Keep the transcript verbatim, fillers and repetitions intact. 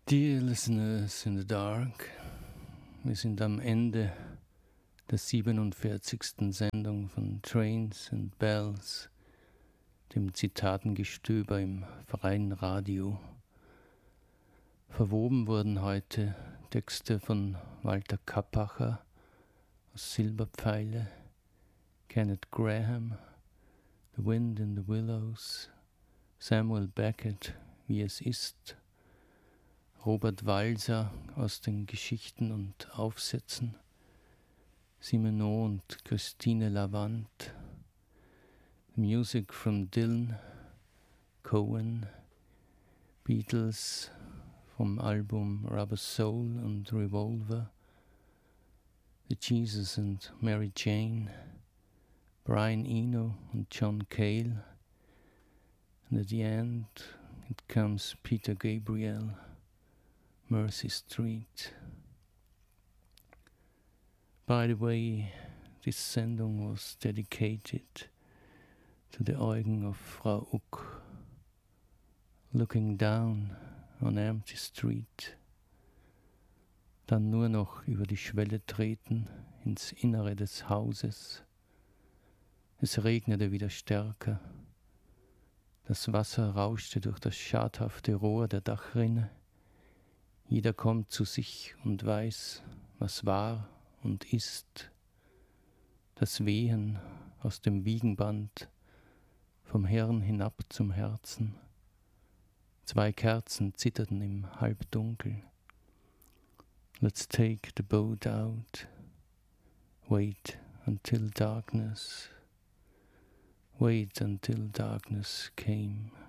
Dear Listeners in the Dark, wir sind am Ende der siebenundvierzigsten Sendung von Trains and Bells, dem Zitatengestöber im freien Radio. Verwoben wurden heute Texte von Walter Kappacher aus Silberpfeile, Kenneth Grahame, The Wind in the Willows, Samuel Beckett, Wie es ist, Robert Walser aus den Geschichten und Aufsätzen, Simenon und Christine Lavant, Music from Dylan, Cohen, Beatles vom Album Rubber Soul und Revolver, The Jesus and Mary Jane, Brian Eno und John Cale, and at the end it comes Peter Gabriel, Mercy Street. By the way, this Sendung was dedicated to the Augen of Frau Uck, looking down on empty street, dann nur noch über die Schwelle treten ins Innere des Hauses. Es regnete wieder stärker, das Wasser rauschte durch das schadhafte Rohr der Dachrinne. Jeder kommt zu sich und weiß, was war und ist. Das Wehen aus dem Wiegenband, vom Hirn hinab zum Herzen. Zwei Kerzen zitterten im Halbdunkel. Let's take the boat out. Wait until darkness. Wait until darkness came.